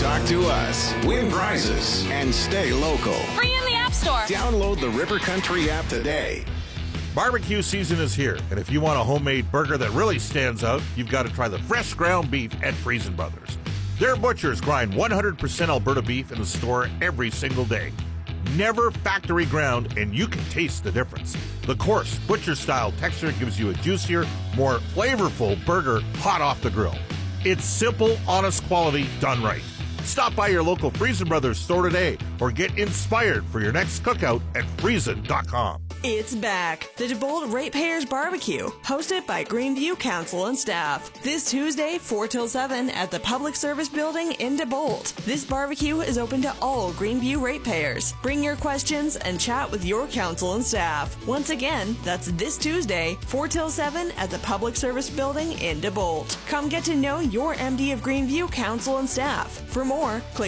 Talk to us, win prizes, and stay local. Free in the App Store. Download the River Country app today. Barbecue season is here, and if you want a homemade burger that really stands out, you've got to try the fresh ground beef at Friesen Brothers. Their butchers grind 100% Alberta beef in the store every single day. Never factory ground, and you can taste the difference. The coarse, butcher-style texture gives you a juicier, more flavorful burger hot off the grill. It's simple, honest quality done right. Stop by your local Friesen Brothers store today or get inspired for your next cookout at friesen.com. It's back. The DeBolt Ratepayers Barbecue, hosted by Greenview Council and staff. This Tuesday, 4 till 7 at the Public Service Building in DeBolt. This barbecue is open to all Greenview ratepayers. Bring your questions and chat with your council and staff. Once again, that's this Tuesday, 4 till 7 at the Public Service Building in DeBolt. Come get to know your MD of Greenview Council and staff. For more, click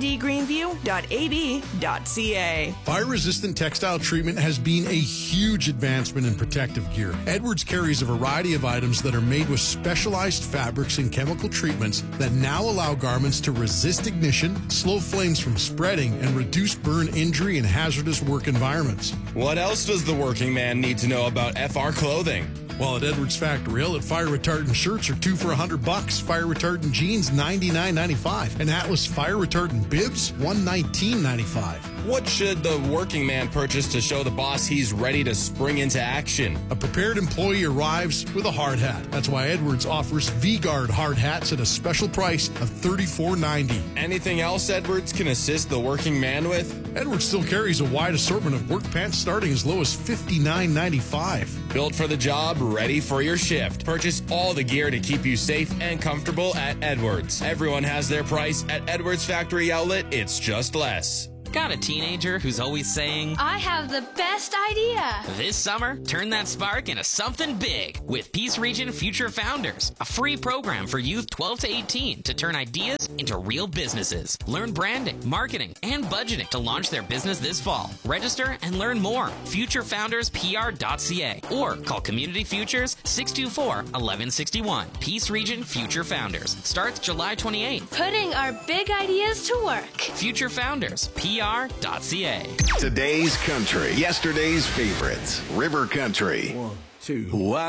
mdgreenview.ab.ca. Fire-resistant textile treatment has been a huge advancement in protective gear. Edwards carries a variety of items that are made with specialized fabrics and chemical treatments that now allow garments to resist ignition, slow flames from spreading, and reduce burn injury in hazardous work environments. What else does the working man need to know about FR clothing? While at Edwards Factory Outlet, fire retardant shirts are 2 for $100, fire retardant jeans $99.95, and Atlas fire retardant bibs $119.95. What should the working man purchase to show the boss he's ready to spring into action? A prepared employee arrives with a hard hat. That's why Edwards offers V-Guard hard hats at a special price of $34.90. Anything else Edwards can assist the working man with? Edwards still carries a wide assortment of work pants starting as low as $59.95. Built for the job, ready for your shift. Purchase all the gear to keep you safe and comfortable at Edwards. Everyone has their price at Edwards Factory Outlet. It's just less. Got a teenager who's always saying, I have the best idea. this summer, turn that spark into something big with Peace Region Future Founders, a free program for youth 12 to 18 to turn ideas into real businesses. Learn branding, marketing, and budgeting to launch their business this fall. Register and learn more. FutureFoundersPR.ca or call Community Futures 624-1161. Peace Region Future Founders starts July 28th. Putting our big ideas to work. Future Founders, PR.ca. Today's country, yesterday's favorites. River Country. 1, 2. Wow.